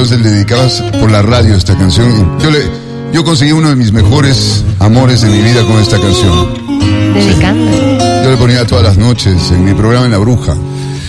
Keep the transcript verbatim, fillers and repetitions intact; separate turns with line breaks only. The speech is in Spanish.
entonces le dedicabas por la radio esta canción. Yo le, yo conseguí uno de mis mejores amores de mi vida con esta canción.
Dedicando.
Sí. Yo le ponía todas las noches en mi programa En La Bruja.